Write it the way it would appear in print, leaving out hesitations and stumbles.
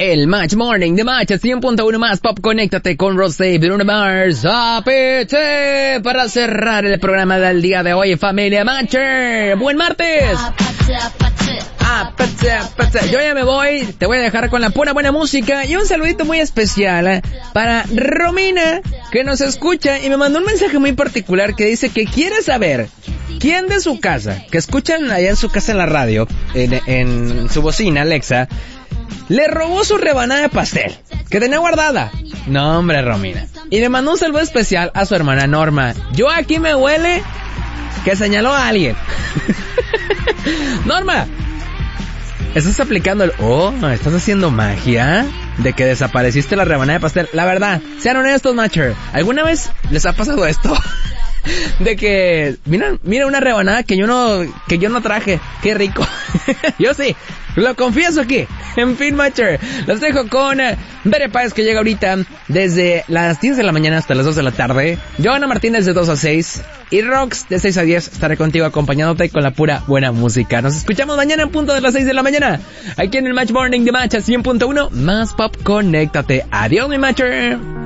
El Match Morning de Match 100.1 más Pop. Conéctate con Rosé, Bruno Mars, APT, para cerrar el programa del día de hoy, familia Matcher. ¡Buen martes! Yo ya me voy, te voy a dejar con la pura buena música y un saludito muy especial para Romina, que nos escucha y me mandó un mensaje muy particular que dice que quiere saber quién de su casa, que escuchan allá en su casa en la radio, en su bocina Alexa, le robó su rebanada de pastel que tenía guardada. No, hombre, Romina. Y le mandó un saludo especial a su hermana Norma. Yo aquí me huele que señaló a alguien. Norma, ¿estás aplicando estás haciendo magia de que desapareciste la rebanada de pastel? La verdad, sean honestos, Matcher, ¿alguna vez les ha pasado esto? De que, mira una rebanada que yo no traje, qué rico. Yo sí, lo confieso aquí. En fin, Matcher, los dejo con Bere Páez, que llega ahorita desde las 10 de la mañana hasta las 2 de la tarde. Joana Martínez de 2 a 6 y Rox de 6 a 10. Estaré contigo acompañándote con la pura buena música. Nos escuchamos mañana en punto de las 6 de la mañana, aquí en el Match Morning de Match 100.1 más Pop. Conéctate. Adiós, mi Matcher.